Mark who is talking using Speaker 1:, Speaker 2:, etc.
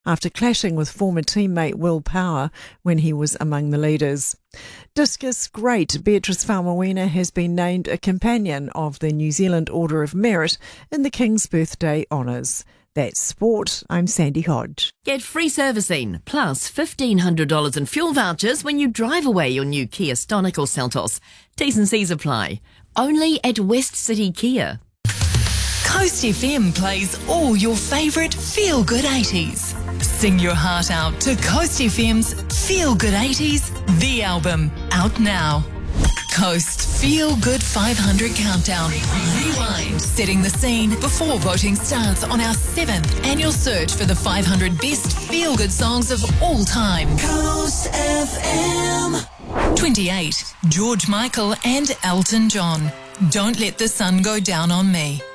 Speaker 1: after clashing with former teammate Will Power when he was among the leaders. Discus great Beatrice Faumuina has been named a Companion of the New Zealand Order of Merit in the King's Birthday Honours. That's sport. I'm Sandy Hodge.
Speaker 2: Get free servicing, plus $1,500 in fuel vouchers when you drive away your new Kia Stonic or Seltos. T's and C's apply. Only at West City Kia.
Speaker 3: Coast FM plays all your favourite feel-good 80s. Sing your heart out to Coast FM's Feel Good 80s, the album, out now. Coast Feel Good 500 Countdown. Rewind, setting the scene before voting starts on our 7th annual search for the 500 best feel-good songs of all time. Coast FM. 28, George Michael and Elton John. Don't Let the Sun Go Down on Me.